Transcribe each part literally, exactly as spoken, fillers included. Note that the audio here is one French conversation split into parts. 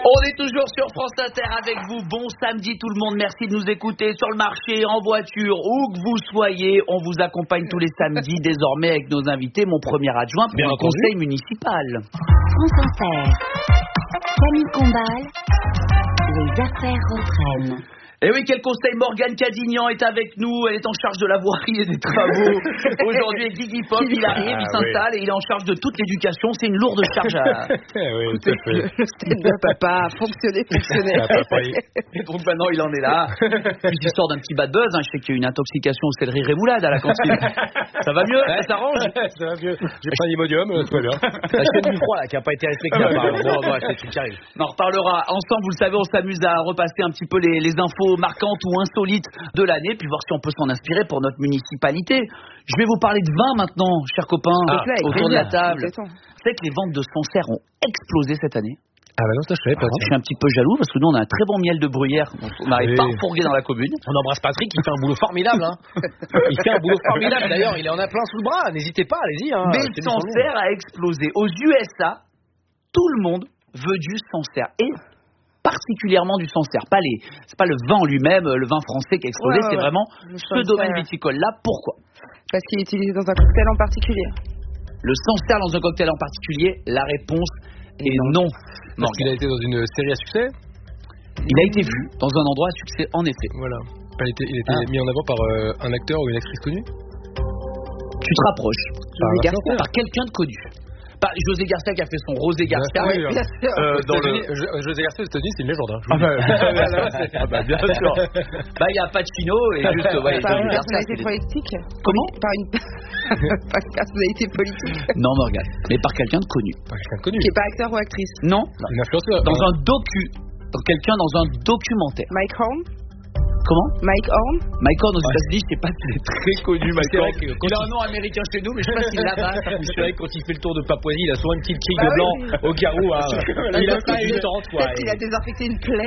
On est toujours sur France Inter avec vous. Bon samedi tout le monde, merci de nous écouter sur le marché, en voiture, où que vous soyez. On vous accompagne tous les samedis désormais avec nos invités. Mon premier adjoint pour un conseil municipal. France Inter, Camille Combal, les affaires reprennent. Et oui, quel conseil, Morgane Cadignan est avec nous, elle est en charge de la voirie et des travaux. Aujourd'hui, Guigui Pop, il arrive, il s'installe et il est en charge de toute l'éducation. C'est une lourde charge à... oui, tout à fait. Le stand-up a pas fonctionné, fonctionné. Et donc maintenant, il en est là. Puis il sort d'un petit bad buzz, hein. Je sais qu'il y a eu une intoxication au céleri rémoulade à la cantine. Ça va mieux? Ça s'arrange? Ça va mieux. J'ai pris un Imodium, tout va bien. La chaîne du froid, là, qui n'a pas été respectée. Bon, bon, c'est une qui arrive. On en reparlera ensemble, vous le savez, on s'amuse à repasser un petit peu les, les infos marquantes ou insolites de l'année, puis voir si on peut s'en inspirer pour notre municipalité. Je vais vous parler de vin maintenant, chers copains, ah, autour de la table. Vous savez que les ventes de Sancerre ont explosé cette année. Ah bah non, ça je savais pas. Je suis un petit peu jaloux parce que nous on a un très bon miel de bruyère, on n'arrive oui. pas à refourguer dans la commune. On embrasse Patrick, il fait un boulot formidable. Hein. Il fait un boulot formidable d'ailleurs, il en a plein sous le bras, n'hésitez pas, allez-y. Hein. Mais le Sancerre a explosé. Aux U S A, tout le monde veut du Sancerre. Et particulièrement du Sancerre, pas les, c'est pas le vin en lui-même, le vin français qui a explosé, ouais, ouais, c'est ouais. vraiment le ce Sancerre. Domaine viticole là. Pourquoi? Parce qu'il est utilisé dans un cocktail en particulier. Le Sancerre dans un cocktail en particulier, la réponse est non. non. Parce qu'il a été dans une série à succès. Il a été vu dans un endroit à succès, en effet. Voilà. Il était, il était ah. mis en avant par euh, un acteur ou une actrice connue. Tu te rapproches. Par, Garcia, par quelqu'un de connu. Pas José Garcia qui a fait son Rosé Garcia. Oui, bien sûr. Euh, dans le... José Garcia aux États-Unis, c'est une légende. Hein, ah, bah, ah bah bien sûr. Bah il y a Pacino et juste ouais. Par une personnalité politique. Comment? Par une par une personnalité politique. Non Morgane, mais par quelqu'un de connu. Par quelqu'un de connu. Qui est pas acteur ou actrice. Non. Une influenceuse. Dans un docu, quelqu'un dans un documentaire. Mike Horn. Comment? Mike Horn. Mike Horn aux États-Unis, je sais pas s'il est très connu. Mike Horn. Il a un nom américain chez nous, mais je sais pas s'il là-bas. C'est vrai que quand il fait le tour de Papouasie, il a souvent une petite tigre ah, blanc oui. au garrot. Hein. Il a pas eu le temps, quoi. Peut-être qu'il a désinfecté une plaie.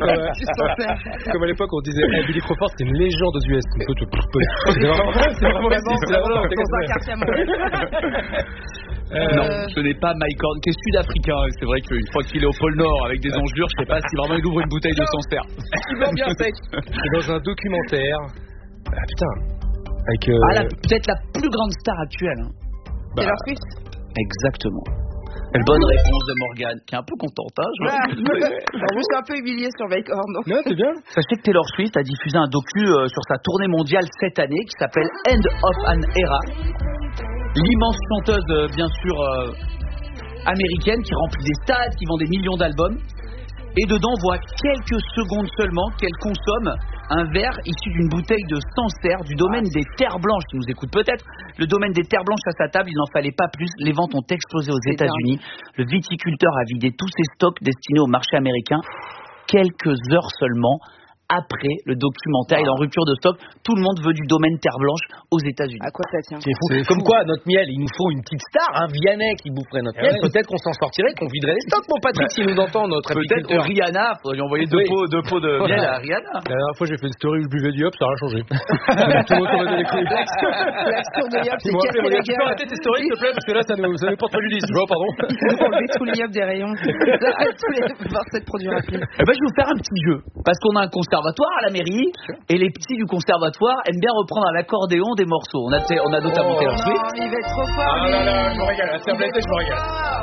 Comme à l'époque, on disait hey, Billy Crawford, c'est une légende aux U S. C'est vraiment c'est vraiment c'est vraiment dans un quartier à Montréal. Euh, non, ce n'est pas Mike Horn, qui est sud-africain. C'est vrai qu'une fois qu'il est au pôle Nord avec des engelures, je sais pas si vraiment il ouvre une bouteille de Sancerre. Il va bien fait. C'est dans un documentaire. Ah putain. Avec. Euh... Ah, la, peut-être la plus grande star actuelle. Hein. Bah, Taylor Swift. Exactement. Quelle bonne réponse de Morgane, qui est un peu contente. Hein, je, ah, je suis un peu humilié sur Mike Horn. Donc. Non, c'est bien. Sachez que Taylor Swift a diffusé un docu euh, sur sa tournée mondiale cette année qui s'appelle End of an Era. L'immense chanteuse, euh, bien sûr, euh, américaine, qui remplit des stades, qui vend des millions d'albums. Et dedans, on voit quelques secondes seulement qu'elle consomme un verre issu d'une bouteille de Sancerre du domaine des Terres Blanches, qui nous écoute peut-être. Le domaine des Terres Blanches à sa table, il n'en fallait pas plus. Les ventes ont explosé aux C'est États-Unis. Dingue. Le viticulteur a vidé tous ses stocks destinés au marché américain quelques heures seulement. Après le documentaire, il est en rupture de stock. Tout le monde veut du domaine Terre Blanche aux États-Unis. À quoi ça tient? C'est fou. C'est Comme fou. Quoi, notre miel, il nous faut une petite star, un Vianney qui boufferait notre miel. Ouais. Peut-être qu'on s'en sortirait, qu'on viderait les stocks, mon Patrick, bah, s'il nous entend, notre peut-être que Rihanna, faudrait lui envoyer deux, oui. pots, deux pots de miel à Rihanna. La dernière fois, j'ai fait une story où je buvais du hop, ça n'a rien changé. Tout le monde s'en les couilles. L'action de Yop, c'est casser la gueule. Tu peux arrêter tes stories, s'il te plaît, parce que là, ça nous, ça nous porte préjudice. Oh, pardon. Il faut enlever tout le Yop des rayons. Tous les morceaux de produits rapides. Eh ben, je vais vous faire un petit jeu. Parce qu'on a un conservatoire à la mairie. Et les petits du conservatoire aiment bien reprendre à l'accordéon des morceaux. On a, on a notamment Taylor Swift. Oh, il va être trop fort. Ah là là, je me régale. C'est un blindé, je me régale.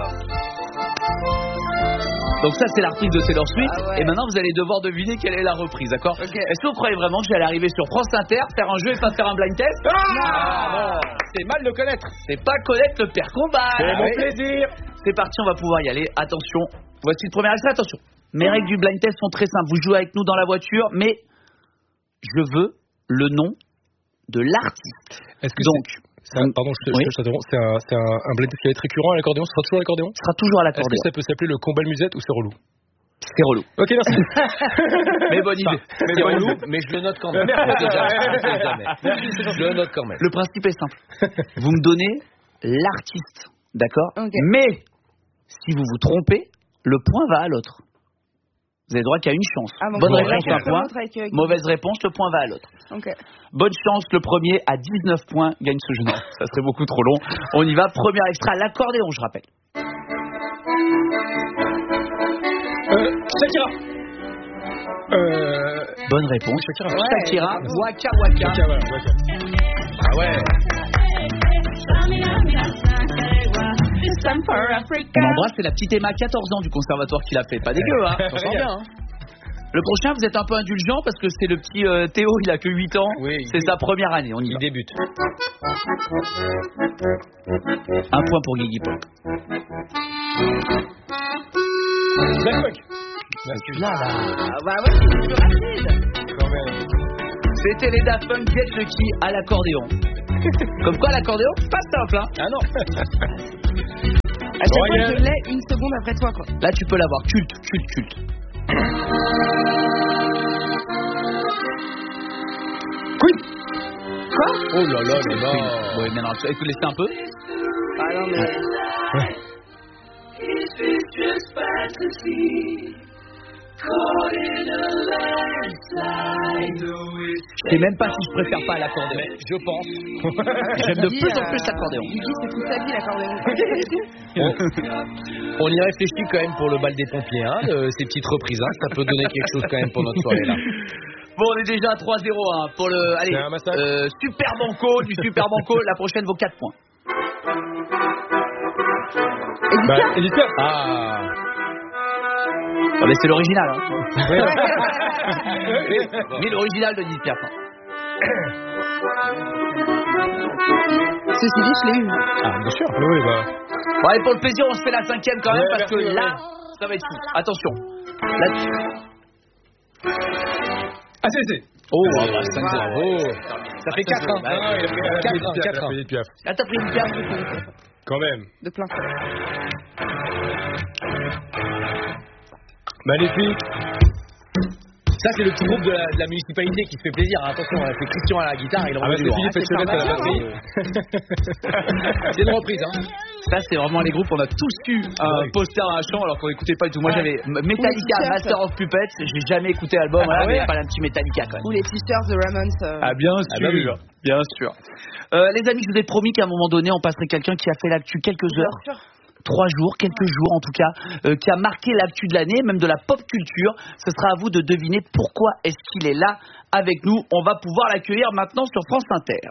Donc ça, c'est l'article de Taylor Swift. Ah ouais. Et maintenant, vous allez devoir deviner quelle est la reprise, d'accord? Okay. Est-ce que vous croyez vraiment que j'allais arriver sur France Inter, faire un jeu et pas faire un blind test? Ah, ah c'est mal de connaître. C'est pas connaître le père Combal. C'est mon plaisir. C'est parti, on va pouvoir y aller. Attention. Voici le premier extrait. Attention. Mes règles du blind test sont très simples. Vous jouez avec nous dans la voiture, mais je veux le nom de l'artiste. Est-ce que donc, c'est, c'est un, pardon, je, oui. je, je t'interromps, c'est un, c'est un, un blind test qui va être récurrent à l'accordéon. Ce sera toujours à l'accordéon. Ce sera toujours à l'accordéon. Est-ce que ça peut s'appeler le combat musette ou c'est relou? C'est relou. Ok, merci. Mais bonne idée. Enfin, mais c'est relou, mais je le note quand même. Merci, je le note quand même. Le principe est simple. Vous me donnez l'artiste, d'accord? Okay. Mais si vous vous trompez, le point va à l'autre. Vous avez droit qu'à une chance. Ah, bon, bonne bon, réponse, un point. Avec, euh, Mauvaise réponse, le point va à l'autre. Okay. Bonne chance, le premier à dix-neuf points gagne ce jeu. Non, ça serait beaucoup trop long. On y va. Premier extrait à l'accordéon, je rappelle. Euh, Shakira. Euh... Bonne réponse. Shakira. Ouais. Shakira, Waka Waka. Waka, voilà, Waka. Ah ouais. On embrasse, c'est la petite Emma, quatorze ans du conservatoire qui l'a fait. Pas dégueu, hein. On sent bien, hein. Le prochain, vous êtes un peu indulgent parce que c'est le petit euh, Théo, il a que huit ans. Oui, c'est oui. sa première année, on y Il va. débute. Un point pour Guigui Pop. Daft Punk. Là, là. Ah bah ouais, c'est plus rapide. Quand même. C'était les Daft Punk, Get Lucky à l'accordéon. Comme quoi, l'accordéon, pas simple, hein. Ah non. À chaque fois, Royal. je l'ai une seconde après toi, quoi. Là, tu peux l'avoir. Culte, culte, culte. Queen. Quoi? Oh là là là là. Oui, mais non, écoute, laissez un peu. Ah non, mais... Ouais. Je sais même pas si je préfère pas l'accordéon. Je pense. J'aime de Guigui, plus en euh, plus l'accordéon. Guigui, c'est toute sa vie, l'accordéon. On y réfléchit quand même pour le bal des pompiers, hein, de ces petites reprises. Hein. Ça peut donner quelque chose quand même pour notre soirée là. Bon, on est déjà à trois zéro hein, pour le. Allez, C'est un massacre. euh, Super Banco, du Super Banco. La prochaine vaut quatre points. Bah, Edith Piaf. Ah. Oh, mais c'est l'original. Hein. Mais l'original de Edith Piaf. Hein. Ceci dit, je l'ai eu. Ah, bien sûr. Oui, bah. Bon, allez, pour le plaisir, on se fait la cinquième quand même Ouais, parce merci, que ouais. là, ça va être fou. Attention. Là, Ah, c'est, c'est. Oh, Ah, bah, cinq bravo. Ça fait quatre un. Ah, non, il a pris quatre Edith un, Piaf, quatre il a un. pris Edith Piaf. là, t'as pris une carte. Quand même. De plein. Magnifique. Ça, c'est le petit groupe de la, de la municipalité qui se fait plaisir. Hein. Attention, hein, c'est Christian à la guitare, il Ah, bah, envoie c'est du lourd. Philippe c'est Etchelet à la sympa, batterie. C'est une reprise. Hein. Ça, c'est vraiment les groupes. On a tous eu un Ouais. poster à un chant alors qu'on écoutait pas du tout. Moi, j'avais Metallica, t-shirts. Master of Puppets. J'ai jamais écouté l'album. Voilà, Ah ouais. mais pas un petit Metallica quand même. Ou les t-shirts de Ramones. euh, Ah bien sûr, bah oui. bien sûr. Euh, les amis, je vous ai promis qu'à un moment donné, on passerait quelqu'un qui a fait l'actu quelques bien heures, sûr. trois jours, quelques jours en tout cas, euh, qui a marqué l'actu de l'année, même de la pop culture. Ce sera à vous de deviner pourquoi est-ce qu'il est là avec nous. On va pouvoir l'accueillir maintenant sur France Inter.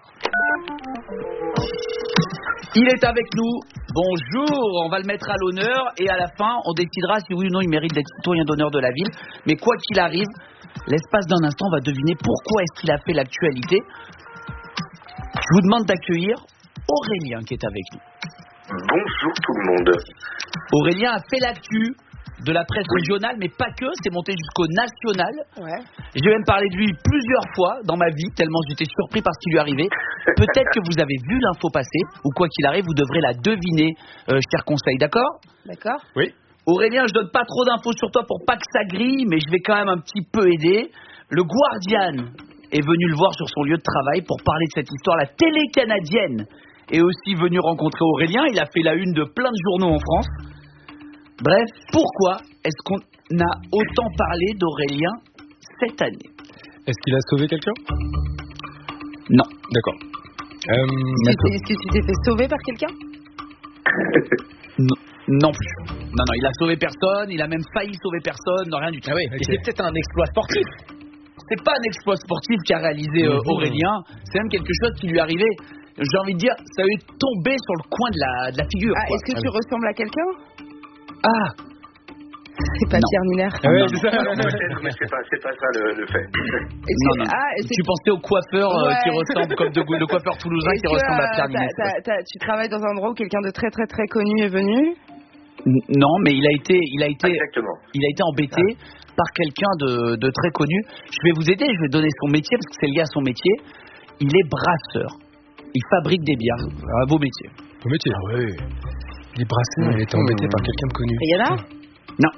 Il est avec nous. Bonjour, on va le mettre à l'honneur et à la fin, on décidera si oui ou non il mérite d'être citoyen d'honneur de la ville. Mais quoi qu'il arrive, l'espace d'un instant, on va deviner pourquoi est-ce qu'il a fait l'actualité. Je vous demande d'accueillir Aurélien qui est avec nous. Bonjour tout le monde. Aurélien a fait l'actu de la presse régionale, mais pas que, c'est monté jusqu'au national. Ouais. J'ai même parlé de lui plusieurs fois dans ma vie, tellement j'étais surpris par ce qui lui arrivait. Peut-être que vous avez vu l'info passer, ou quoi qu'il arrive, vous devrez la deviner, euh, cher conseil, d'accord ? D'accord. Oui. Aurélien, je donne pas trop d'infos sur toi pour pas que ça grille, mais je vais quand même un petit peu aider. Le Guardian est venu le voir sur son lieu de travail pour parler de cette histoire. La télé canadienne est aussi venue rencontrer Aurélien. Il a fait la une de plein de journaux en France. Bref, pourquoi est-ce qu'on a autant parlé d'Aurélien cette année ? Est-ce qu'il a sauvé quelqu'un? Non. D'accord. Euh, Est-ce que est-ce que tu t'es fait sauver par quelqu'un? Non, non plus. Non, non, il a sauvé personne, il a même failli sauver personne, non, rien du tout. Ah oui, Ok. et c'est peut-être un exploit sportif. C'est pas un exploit sportif qu'a réalisé euh, Mhm. Aurélien, c'est même quelque chose qui lui est arrivé, j'ai envie de dire, ça lui est tombé sur le coin de la, de la figure. Ah, quoi. est-ce que tu ressembles à quelqu'un? Ah, C'est pas Non. Pierre Muller. ah ouais, Non. c'est ça. Peut-être, mais c'est pas, c'est pas ça le, le fait. Est-ce non, que- non. Ah, et c'est- Tu pensais au coiffeur euh, Ouais. qui ressemble, comme de, le coiffeur toulousain est-ce qui que, ressemble à euh, Pierre t'as- Ninet. t'as- t'as- Tu travailles dans un endroit où quelqu'un de très très très connu est venu? N- Non, mais il a été, il a été, Exactement. il a été embêté par quelqu'un de, de très connu. Je vais vous aider, je vais donner son métier parce que c'est lié à son métier. Il est brasseur. Il fabrique des bières. Un beau métier. Ton métier. Ah ouais. Il est brassé, il était embêté par quelqu'un de connu. Et il y en a? Non.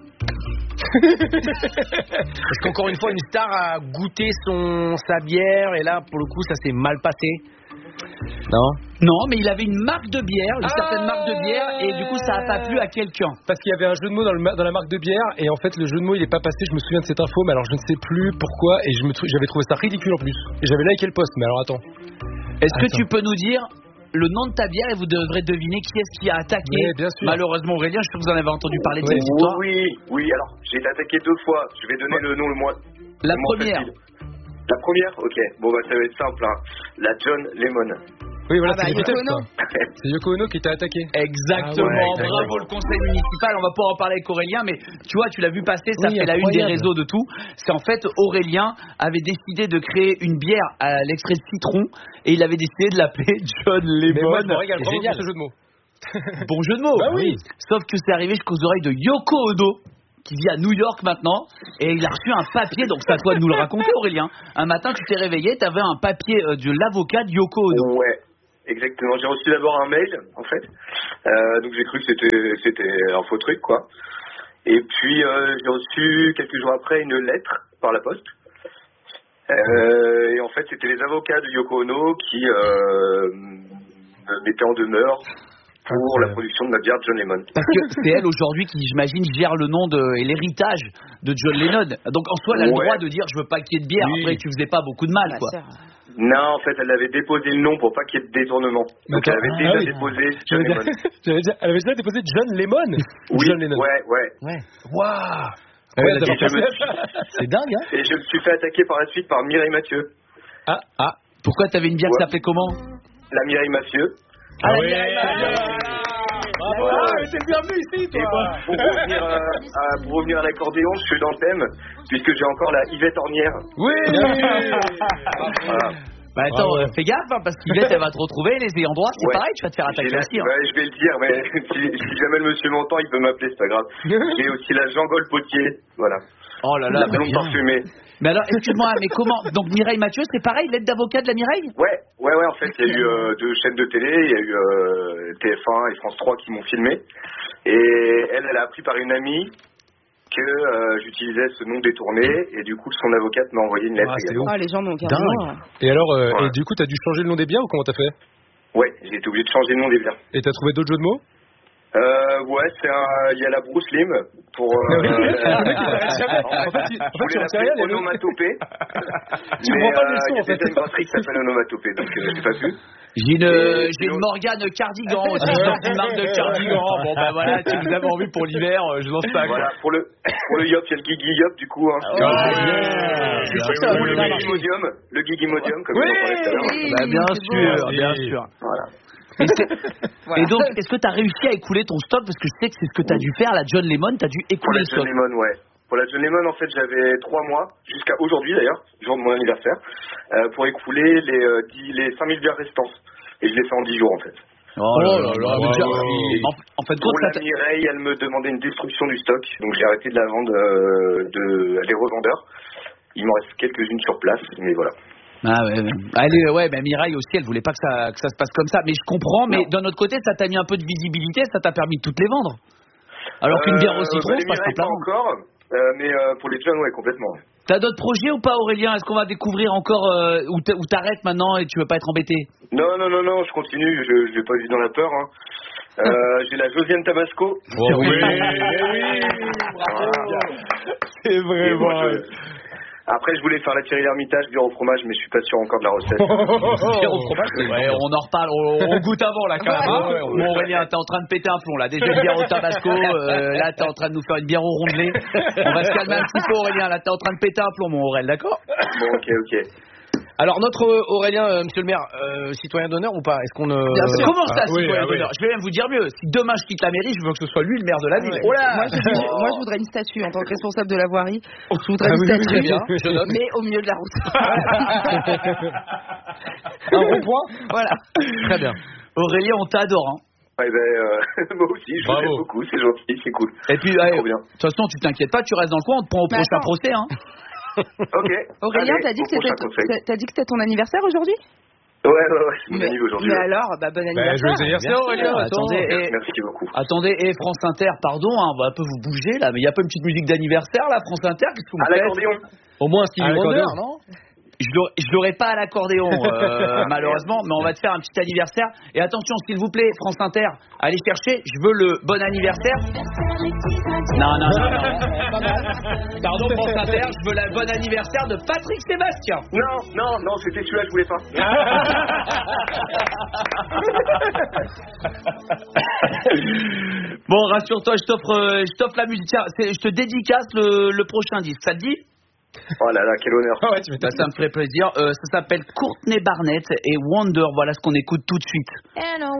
Parce qu'encore une fois, une star a goûté son, sa bière et là, pour le coup, ça s'est mal passé. Non. Non, mais il avait une marque de bière, une Ah certaine marque de bière, et du coup, ça n'a pas plu à quelqu'un. Parce qu'il y avait un jeu de mots dans, le ma- dans la marque de bière, et en fait, le jeu de mots, il est pas passé. Je me souviens de cette info, mais alors je ne sais plus pourquoi, et je me trou- j'avais trouvé ça ridicule en plus. Et j'avais liké le post, mais alors attends. Est-ce que Attends. tu peux nous dire le nom de ta bière et vous devrez deviner qui est-ce qui a attaqué. Oui, bien sûr. Malheureusement, Aurélien, je sais que vous en avez entendu parler de Oui. cette histoire. Oui, oui, alors j'ai été attaqué deux fois. Je vais donner le nom le moins. La le moins première. facile. La première, ok. Bon, bah ça va être simple. Hein. La John Lemon. Oui, voilà, Ah bah, c'est Yoko Yoko Ono. C'est Yoko Ono qui t'a attaqué. Exactement, Ah ouais, bravo exactement. le conseil municipal, on va pouvoir en parler avec Aurélien, mais tu vois, tu l'as vu passer, ça Oui, fait la une des incroyable. réseaux de tout. C'est en fait, Aurélien avait décidé de créer une bière à l'extrait de citron, et il avait décidé de l'appeler John Mais moi, je me Lemon. régale C'est vraiment génial. pour ce jeu de mots. Bon jeu de mots. Bah oui. Sauf que c'est arrivé jusqu'aux oreilles de Yoko Ono, qui vit à New York maintenant, et il a reçu un papier, donc c'est à toi de nous le raconter Aurélien. Un matin, tu t'es réveillé, tu avais un papier euh, de l'avocat de Yoko Ono. Ouais, exactement. J'ai reçu d'abord un mail, en fait. Euh, donc j'ai cru que c'était c'était un faux truc, quoi. Et puis euh, j'ai reçu quelques jours après une lettre par la poste. Euh, et en fait, c'était les avocats de Yoko Ono qui euh, me mettaient en demeure pour la production de ma bière John Lemon. Parce que c'est elle aujourd'hui qui, j'imagine, gère le nom de, et l'héritage de John Lennon. Donc en soi, elle a le Ouais. droit de dire je veux pas qu'il y ait de bière. Oui. Après, tu faisais pas beaucoup de mal, Ma quoi. sœur. Non, en fait, elle avait déposé le nom pour pas qu'il y ait de détournement. Donc elle D'accord. avait Ah déjà oui. déposé John J'avais Lemon. déjà- j'avais déjà- Elle avait déjà déposé John Lemon. Ou Oui, John Lennon. ouais, ouais. Ouais. Waouh. Ouais, Ouais, la d'abord, je me- C'est dingue, hein. Et je me suis fait attaquer par la suite par Mireille Mathieu. Ah, ah. Pourquoi t'avais une bière qui Ouais. s'appelait comment? La Mireille Mathieu. Ah oui. Bravo. T'es le bienvenu ici, Et bon, pour revenir, euh, à, pour revenir à l'accordéon, je suis dans le thème, puisque j'ai encore la Yvette Ornière. Oui. Voilà. Bah attends, Bravo. euh, fais gaffe, hein, parce qu'Yvette, elle va te retrouver, les ayants droit, c'est Ouais. pareil, tu vas te faire J'ai attaquer la- aussi. Hein. ouais, je vais le dire, mais si, si jamais le monsieur m'entend, il peut m'appeler, c'est pas grave. J'ai aussi la Jean-Gol Potier, voilà. Oh là là, La bah blonde bien. parfumée. Mais alors, excuse-moi, mais comment? Donc Mireille Mathieu, c'est pareil, l'aide d'avocat de la Mireille? Ouais, ouais, ouais, en fait, il y a eu euh, deux chaînes de télé, il y a eu euh, T F un et France trois qui m'ont filmé. Et elle, elle a appris par une amie que euh, j'utilisais ce nom détourné, et du coup, son avocate m'a envoyé une lettre Ah, c'est également. Ah, les gens n'ont aucun Dingue. nom. Et alors, euh, Ouais. et du coup, t'as dû changer le nom des bières ou comment t'as fait? Ouais, j'ai été obligé de changer le nom des bières. Et t'as trouvé d'autres jeux de mots? Euh, ouais, c'est un, il y a la Bruce Lim pour. Euh, Oui. la- Le mec, il s'arrête jamais. en En fait, fait, il- en fait, je voulais tu en sais l'appeler rien, il y a le- onomatopée. Tu mais comprends pas le euh, son, il y a en fait. déjà une brasserie qui s'appelle onomatopée, donc euh, j'ai pas pu. J'ai une, Et j'ai une sinon- Morgane Cardigan aussi, dans une marque de cardigan. Bon bah voilà, si vous avez envie pour l'hiver, euh, je lance ça. quoi. Voilà, pour le pour le yop, il y a le Gigi Yop du coup. Hein. Oh, Euh, yeah. je Bien sais sûr, pas, ou le bien Gigi sûr. Modium, le Gigi Modium comme Oui. on en parlait tout à l'heure. Bah, bien c'est sûr, beau. bien Oui. sûr. Voilà. Et, c'est- et donc, est-ce que tu as réussi à écouler ton stock? Parce que je sais que c'est ce que tu as dû faire, la John Lemon, tu as dû Pour écouler la le John stock. Lemon, ouais. Pour la John Lemon, en fait, j'avais trois mois, jusqu'à aujourd'hui d'ailleurs, jour de mon anniversaire, euh, pour écouler les, euh, dix les cinq mille bières restantes. Et je l'ai fait en dix jours, en fait. Oh là là, bravo. déjà, en, en fait, Pour compte, la ça t'a- Mireille, elle me demandait une destruction du stock, donc j'ai arrêté de la vendre euh, de, à des revendeurs. Il m'en reste quelques-unes sur place, mais voilà. Ah ouais, ouais. Allez, ouais, bah Mireille aussi, elle voulait pas que ça, que ça se passe comme ça. Mais je comprends, mais Non. d'un autre côté, ça t'a mis un peu de visibilité, ça t'a permis de toutes les vendre. Alors qu'une bière au Euh, citron, bah, c'est les pas Mireille, simple à pas vendre. encore, euh, mais euh, pour les John, ouais, complètement. T'as d'autres projets ou pas, Aurélien? Est-ce qu'on va découvrir encore euh, ou t'a- ou t'arrêtes maintenant et tu veux pas être embêté? Non, non, non, non, je continue, je ne vais pas vivre dans la peur. Hein. Euh, j'ai la Josiane Tabasco. Oh, oui. C'est Et moi, je- Après, je voulais faire la Thierry L'Hermitage, bière au fromage, mais je suis pas sûr encore de la recette. Bière au fromage, ouais, on en reparle, on, on goûte avant là quand même. Hein. Bon, Aurélien, t'es en train de péter un plomb là. Déjà une bière au tabasco, euh, là t'es en train de nous faire une bière au rondelet. On va se calmer un petit peu, Aurélien. Là t'es en train de péter un plomb, mon Aurélien, d'accord? Bon, ok, ok. Alors notre euh, Aurélien, euh, monsieur le maire, euh, citoyen d'honneur ou pas? Est-ce qu'on euh, Bien sûr. Comment ça, Ah, oui, citoyen ah, oui. d'honneur? Je vais même vous dire mieux. Si demain je quitte la mairie, je veux que ce soit lui le maire de la ville. Ouais. Oh là Moi, je, moi, je voudrais une statue en tant que responsable de la voirie. Je voudrais Ah une oui, oui, statue, oui, bien. Je note. mais au milieu de la route. Un rond-point? Voilà. Très bien. Aurélien, on t'adore. Hein. Eh ben, euh, moi aussi, je vous Bravo. aime beaucoup, c'est gentil, c'est cool. Et puis, ouais, Trop bien. de toute façon, tu t'inquiètes pas, tu restes dans le coin, on te prend au Mais prochain attends. procès. Hein. Ok. Aurélien, Allez, t'as dit, au que c'était prochain ton- conseil. t'as- t'as dit que c'était ton anniversaire aujourd'hui? Ouais, ouais, ouais, c'est mon mais, anniversaire aujourd'hui. mais ouais. alors, bah, bon Bah, anniversaire. joyeux anniversaire, Aurélien. Attendez, Merci, et, merci beaucoup. attendez, et France Inter, pardon, hein, on va un peu vous bouger là, mais il y a pas une petite musique d'anniversaire là, France Inter, qu'est-ce que vous À faites? l'accordéon. Au moins un Stevie Ah, Wonder, d'accord. non? Je l'aurais- je l'aurais pas à l'accordéon, euh, malheureusement, mais on va te faire un petit anniversaire. Et attention, s'il vous plaît, France Inter, allez chercher, je veux le bon anniversaire. Non, non, non, non. Pas mal. Pardon, France Inter, je veux le bon anniversaire de Patrick Sébastien. Non, non, non, c'était celui-là, je voulais pas. Bon, rassure-toi, je t'offre, euh, je t'offre la musique. Tiens, c'est- je te dédicace le, le prochain disque. Ça te dit? Oh là là, quel honneur. Ah ouais, tu Bah, ça me ferait plaisir. Euh, ça s'appelle Courtney Barnett et Wonder. Voilà ce qu'on écoute tout de suite.